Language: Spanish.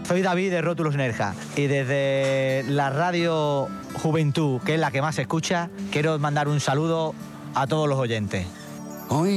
Soy David de Rótulos Nerja y desde la radio Juventud, que es la que más se escucha, quiero mandar un saludo a todos los oyentes. Hoy